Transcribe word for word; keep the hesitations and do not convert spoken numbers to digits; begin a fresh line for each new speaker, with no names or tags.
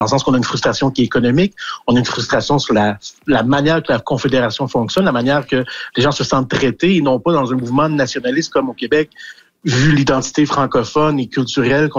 le sens qu'on a une frustration qui est économique, on a une frustration sur la, la manière que la Confédération fonctionne, la manière que les gens se sentent traités et non pas dans un mouvement nationaliste comme au Québec, vu l'identité francophone et culturelle qu'on